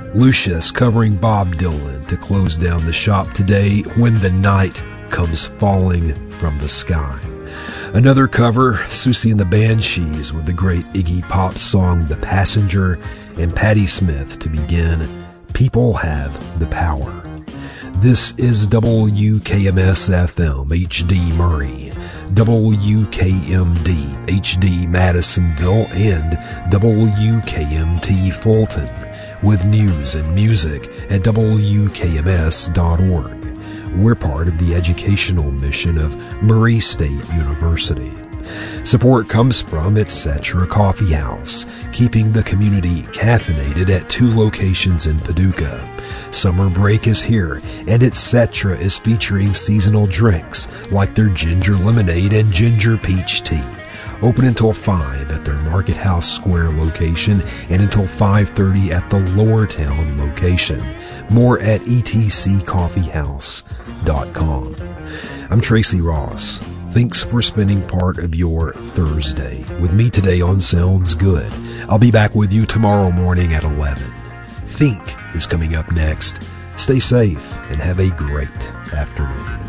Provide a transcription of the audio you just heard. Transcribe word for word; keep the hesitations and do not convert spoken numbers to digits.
Lucius covering Bob Dylan to close down the shop today, When the Night Comes Falling from the Sky. Another cover, Susie and the Banshees with the great Iggy Pop song The Passenger, and Patti Smith to begin, People Have the Power. This is W K M S F M H D Murray, W K M D H D Madisonville, and W K M T Fulton, with news and music at W K M S dot org. We're part of the educational mission of Murray State University. Support comes from Etc. Coffee House, keeping the community caffeinated at two locations in Paducah. Summer break is here, and Etc. is featuring seasonal drinks like their ginger lemonade and ginger peach tea. Open until five at their Market House Square location and until five thirty at the Lower Town location. More at E T C coffee house dot com. I'm Tracy Ross. Thanks for spending part of your Thursday with me today on Sounds Good. I'll be back with you tomorrow morning at eleven. Think is coming up next. Stay safe and have a great afternoon.